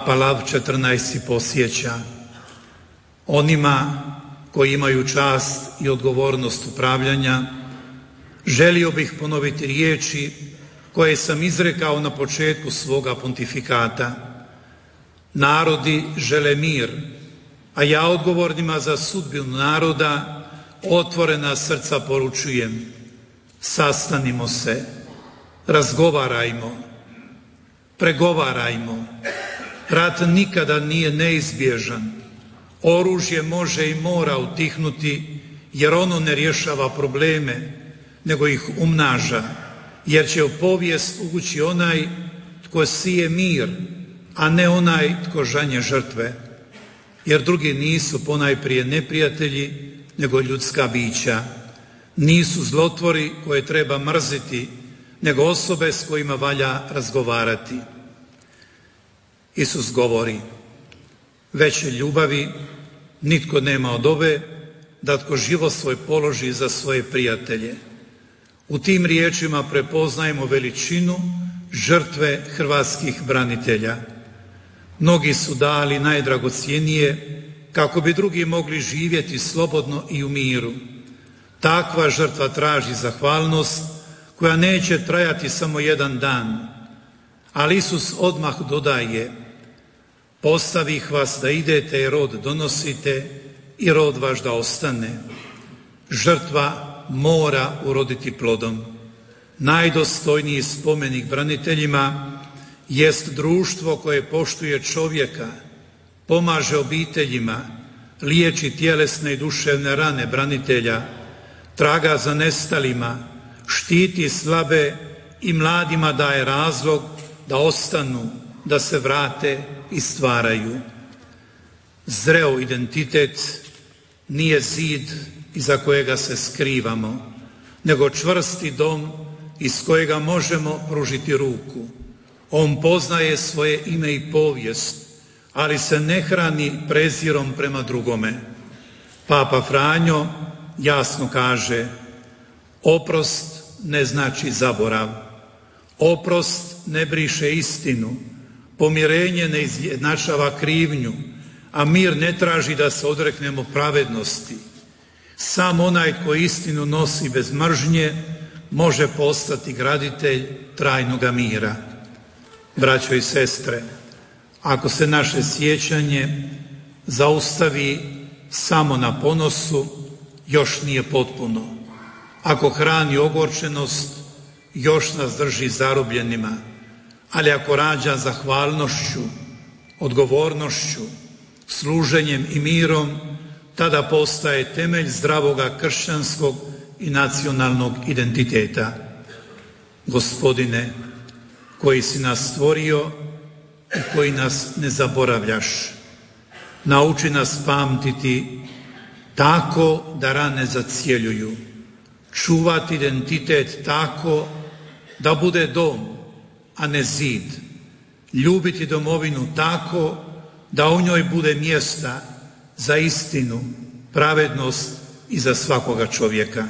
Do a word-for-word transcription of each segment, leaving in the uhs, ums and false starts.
Papa Lav četrnaesti posjeća: onima koji imaju čast i odgovornost upravljanja, želio bih ponoviti riječi koje sam izrekao na početku svoga pontifikata. Narodi žele mir, a ja odgovornima za sudbinu naroda otvorena srca poručujem: sastanimo se, razgovarajmo, pregovarajmo. Rat nikada nije neizbježan. Oružje može i mora utihnuti, jer ono ne rješava probleme, nego ih umnaža, jer će u povijest ući onaj tko sije mir, a ne onaj tko žanje žrtve, jer drugi nisu ponajprije neprijatelji, nego ljudska bića. Nisu zlotvori koje treba mrziti, nego osobe s kojima valja razgovarati. Isus govori: veće ljubavi nitko nema od ove, da tko život svoj položi za svoje prijatelje. U tim riječima prepoznajemo veličinu žrtve hrvatskih branitelja. Mnogi su dali najdragocjenije kako bi drugi mogli živjeti slobodno i u miru. Takva žrtva traži zahvalnost koja neće trajati samo jedan dan. Ali Isus odmah dodaje: postavih vas da idete i rod donosite i rod vaš da ostane. Žrtva mora uroditi plodom. Najdostojniji spomenik braniteljima jest društvo koje poštuje čovjeka, pomaže obiteljima, liječi tjelesne i duševne rane branitelja, traga za nestalima, štiti slabe i mladima daje razlog da ostanu, da se vrate i stvaraju. Zreo identitet nije zid iza kojega se skrivamo, nego čvrsti dom iz kojega možemo pružiti ruku. On poznaje svoje ime i povijest, ali se ne hrani prezirom prema drugome. Papa Franjo jasno kaže: oprost ne znači zaborav, oprost ne briše istinu, pomirenje ne izjednačava krivnju, a mir ne traži da se odreknemo pravednosti. Sam onaj tko istinu nosi bez mržnje može postati graditelj trajnoga mira. Braćo i sestre, ako se naše sjećanje zaustavi samo na ponosu, još nije potpuno. Ako hrani ogorčenost, još nas drži zarobljenima. Ali ako rađa zahvalnošću, odgovornošću, služenjem i mirom, tada postaje temelj zdravoga kršćanskog i nacionalnog identiteta. Gospodine, koji si nas stvorio i koji nas ne zaboravljaš, nauči nas pamtiti tako da rane zacjeljuju, čuvati identitet tako da bude dom, a ne zid, ljubiti domovinu tako da u njoj bude mjesta za istinu, pravednost i za svakoga čovjeka.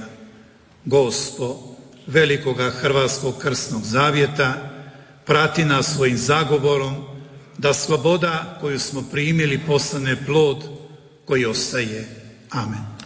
Gospo velikoga hrvatskog krsnog zavjeta, prati nas svojim zagovorom da sloboda koju smo primili postane plod koji ostaje. Amen.